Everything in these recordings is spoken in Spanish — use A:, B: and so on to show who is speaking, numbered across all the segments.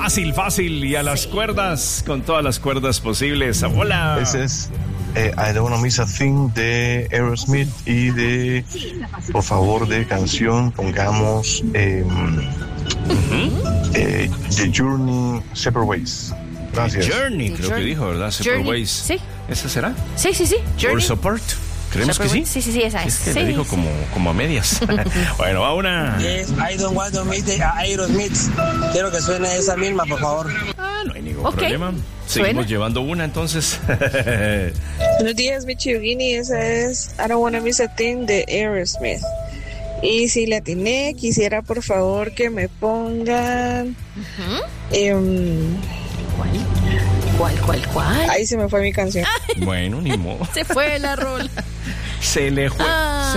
A: Fácil, fácil. Y a las cuerdas, con todas las cuerdas posibles. Hola.
B: Ese es I Don't Wanna Miss a Thing de Aerosmith. Y por favor, de canción pongamos The Journey, Separate Ways. Gracias.
A: Journey, creo que dijo, ¿verdad? Separate Ways.
C: Sí.
A: ¿Esa será?
C: Sí. Journey.
A: Or Support. ¿Creemos que sí?
C: Sí, esa es.
A: Es que
C: sí,
A: le dijo como a medias. Bueno, va una.
D: Yes, I Don't Want to Miss the Aerosmith. Quiero que suene esa misma, por favor.
A: No hay ningún problema. Seguimos llevando una, entonces.
E: Buenos días, Michi Yugini. Esa es I Don't Wanna Miss a Thing de Aerosmith. Y si le atiné, quisiera por favor que me pongan...
C: ¿Cuál?
E: Ahí se me fue mi canción.
A: Bueno, ni modo.
C: Se fue la rola.
A: Se le fue.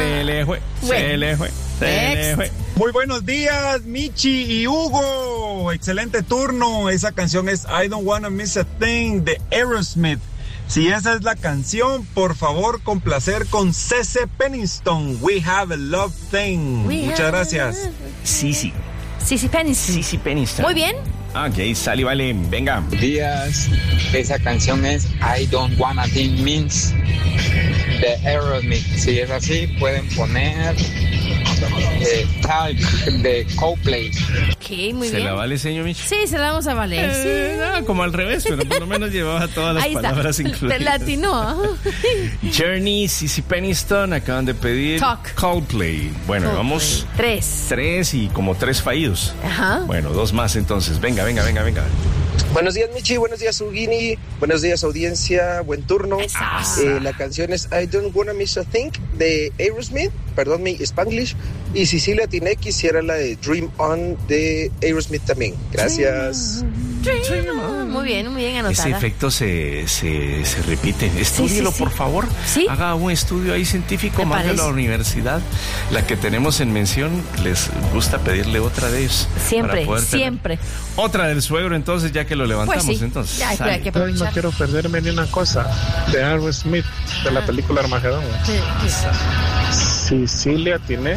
F: Muy buenos días, Michi y Hugo. Excelente turno. Esa canción es I Don't Wanna Miss a Thing de Aerosmith. Si esa es la canción, por favor, complacer con C.C. Pennington. We Have a Love Thing. Muchas gracias.
A: Sí.
C: C.C. Pennington. Muy bien.
A: Ok, sale, vale, venga.
G: Días, esa canción es I Don't Wanna Think Means de Aerosmith. Si es así, pueden poner Talk de Coldplay.
C: Ok, muy bien.
A: ¿Se la vale, señor Michi?
C: Sí, se la vamos a valer. Sí.
A: Como al revés, pero por lo menos llevaba todas las palabras incluidas.
C: Te latinó.
A: Journey, C.C. Pennington, acaban de pedir
C: Talk.
A: Coldplay. Bueno,
C: Coldplay.
A: Vamos
C: 3
A: y como 3 fallidos.
C: Ajá.
A: Bueno, 2 más entonces. Venga.
H: Buenos días, Michi. Buenos días, Ugini. Buenos días, audiencia. Buen turno. La canción es I Don't Wanna Miss a Thing de Aerosmith. Perdón mi Spanglish. Y si sí la atiné, quisiera la de Dream On de Aerosmith también. Gracias.
C: Dream On. Muy bien anotada.
A: Ese efecto se repite. Estúdielo, por favor.
C: ¿Sí?
A: Haga un estudio ahí científico, más de la universidad. La que tenemos en mención, les gusta pedirle otra de ellos.
C: Siempre.
A: Otra del suegro, entonces, ya que lo levantamos.
C: Pues sí.
A: Entonces,
C: ya hay que aprovechar.
B: No quiero perderme ni una cosa de Aerosmith, de la película Armagedón. Sí le atiné.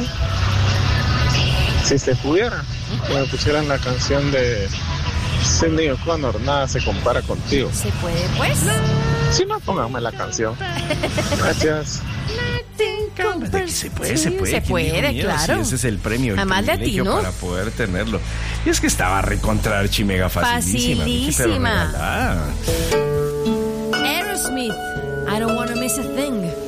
B: Si se pudiera, que me pusieran la canción de Sidney O'Connor, Nada se compara contigo.
C: ¿Se puede, pues?
B: Si no, pónganme la canción. Gracias.
A: Se puede,
C: claro.
A: Sí, ese es el premio, el privilegio para poder tenerlo. Y es que estaba recontra archimega facilísima.
C: Aerosmith, I Don't Wanna Miss a Thing.